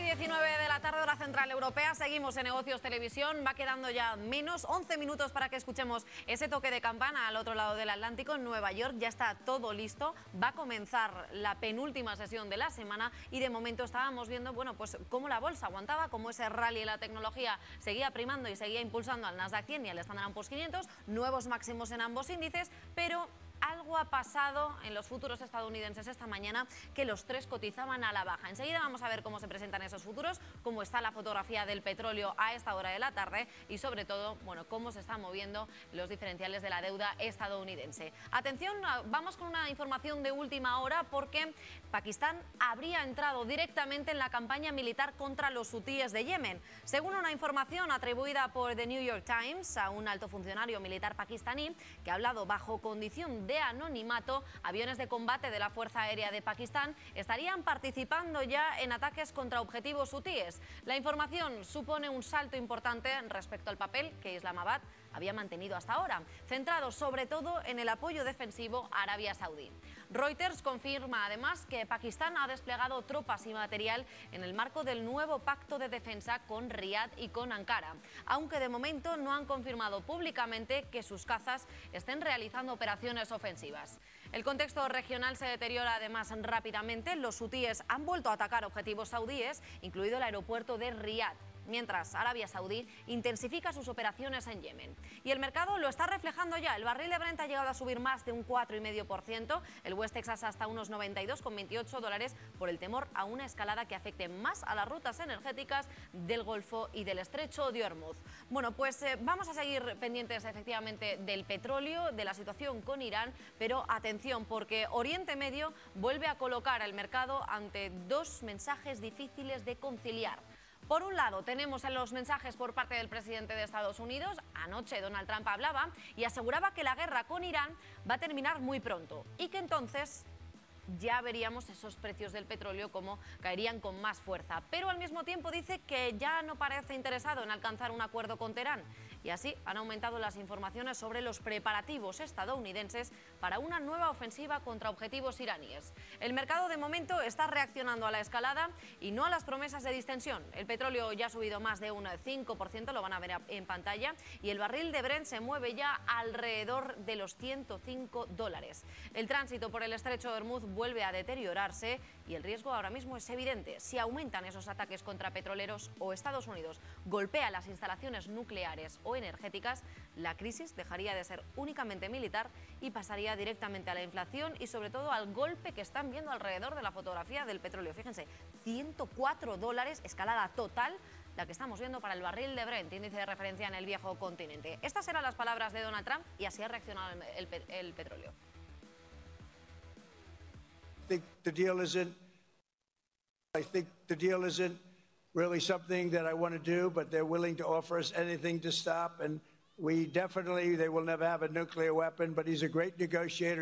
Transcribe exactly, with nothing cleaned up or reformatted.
diecinueve de la tarde, hora central europea. Seguimos en Negocios Televisión. Va quedando ya menos once minutos para que escuchemos ese toque de campana al otro lado del Atlántico. En Nueva York ya está todo listo. Va a comenzar la penúltima sesión de la semana y de momento estábamos viendo, bueno, pues cómo la bolsa aguantaba, cómo ese rally en la tecnología seguía primando y seguía impulsando al Nasdaq cien y al Standard and Poor's quinientos. Nuevos máximos en ambos índices, pero algo ha pasado en los futuros estadounidenses esta mañana, que los tres cotizaban a la baja. Enseguida vamos a ver cómo se presentan esos futuros, cómo está la fotografía del petróleo a esta hora de la tarde y sobre todo, bueno, cómo se están moviendo los diferenciales de la deuda estadounidense. Atención, vamos con una información de última hora porque Pakistán habría entrado directamente en la campaña militar contra los hutíes de Yemen. Según una información atribuida por The New York Times a un alto funcionario militar pakistaní que ha hablado bajo condición de anonimato, aviones de combate de la Fuerza Aérea de Pakistán estarían participando ya en ataques contra objetivos hutíes. La información supone un salto importante respecto al papel que Islamabad había mantenido hasta ahora, centrado sobre todo en el apoyo defensivo a Arabia Saudí. Reuters confirma además que Pakistán ha desplegado tropas y material en el marco del nuevo pacto de defensa con Riad y con Ankara, aunque de momento no han confirmado públicamente que sus cazas estén realizando operaciones ofensivas. El contexto regional se deteriora además rápidamente. Los hutíes han vuelto a atacar objetivos saudíes, incluido el aeropuerto de Riad, mientras Arabia Saudí intensifica sus operaciones en Yemen. Y el mercado lo está reflejando ya. El barril de Brent ha llegado a subir más de un cuatro coma cinco por ciento, el West Texas hasta unos noventa y dos coma veintiocho dólares por el temor a una escalada que afecte más a las rutas energéticas del Golfo y del Estrecho de Hormuz. Bueno, pues eh, vamos a seguir pendientes efectivamente del petróleo, de la situación con Irán, pero atención porque Oriente Medio vuelve a colocar al mercado ante dos mensajes difíciles de conciliar. Por un lado, tenemos en los mensajes por parte del presidente de Estados Unidos. Anoche Donald Trump hablaba y aseguraba que la guerra con Irán va a terminar muy pronto y que entonces ya veríamos esos precios del petróleo como caerían con más fuerza. Pero al mismo tiempo dice que ya no parece interesado en alcanzar un acuerdo con Teherán. Y así han aumentado las informaciones sobre los preparativos estadounidenses para una nueva ofensiva contra objetivos iraníes. El mercado de momento está reaccionando a la escalada y no a las promesas de distensión. El petróleo ya ha subido más de un cinco por ciento, lo van a ver en pantalla, y el barril de Brent se mueve ya alrededor de los ciento cinco dólares. El tránsito por el estrecho de Hormuz vuelve a deteriorarse y el riesgo ahora mismo es evidente. Si aumentan esos ataques contra petroleros o Estados Unidos golpea las instalaciones nucleares o energéticas, la crisis dejaría de ser únicamente militar y pasaría directamente a la inflación y sobre todo al golpe que están viendo alrededor de la fotografía del petróleo. Fíjense, ciento cuatro dólares, escalada total, la que estamos viendo para el barril de Brent, índice de referencia en el viejo continente. Estas eran las palabras de Donald Trump y así ha reaccionado el, el, el petróleo. I think the deal isn't I think the deal isn't really something that I want to do, but they're willing to offer us anything to stop, and we definitely, they will never have a nuclear weapon, but he's a great negotiator.